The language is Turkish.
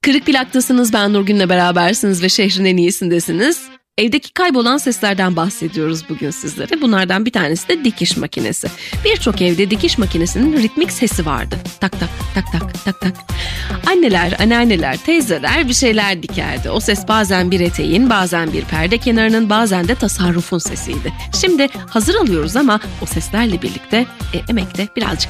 Kırık Plak'tasınız, ben Nurgün'le berabersiniz ve şehrin en iyisindesiniz. Evdeki kaybolan seslerden bahsediyoruz bugün sizlere. Bunlardan bir tanesi de dikiş makinesi. Birçok evde dikiş makinesinin ritmik sesi vardı. Tak tak tak tak tak tak. Anneler, anneanneler, teyzeler bir şeyler dikerdi. O ses bazen bir eteğin, bazen bir perde kenarının, bazen de tasarrufun sesiydi. Şimdi hazır alıyoruz ama o seslerle birlikte emek de birazcık